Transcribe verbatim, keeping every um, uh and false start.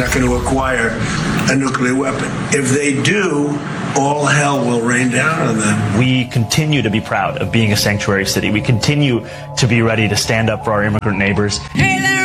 not going to acquire a nuclear weapon. If they do, all hell will rain down on them. We continue to be proud of being a sanctuary city. We continue to be ready to stand up for our immigrant neighbors. Hey there.